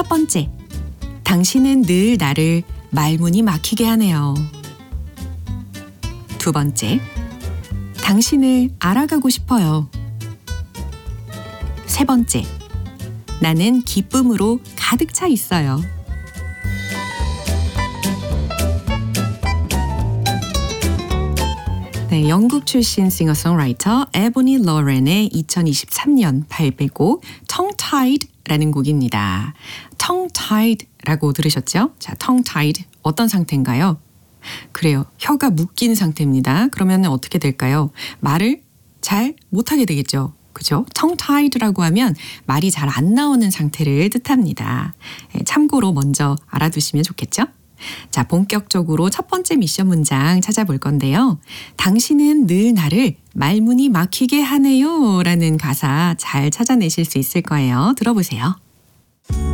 첫 번째, 당신은 늘 나를 말문이 막히게 하네요. 두 번째, 당신을 알아가고 싶어요. 세 번째, 나는 기쁨으로 가득 차 있어요. 네, 영국 출신 싱어송라이터 에보니 로렌의 2023년 발매곡 tongue-tied라는 곡입니다. tongue-tied라고 들으셨죠? 자, tongue-tied 어떤 상태인가요? 그래요. 혀가 묶인 상태입니다. 그러면 어떻게 될까요? 말을 잘 못하게 되겠죠. 그죠? tongue-tied라고 하면 말이 잘 안 나오는 상태를 뜻합니다. 참고로 먼저 알아두시면 좋겠죠? 자, 본격적으로 첫 번째 미션 문장 찾아볼 건데요. 당신은 늘 나를 말문이 막히게 하네요 라는 가사 잘 찾아내실 수 있을 거예요. 들어보세요.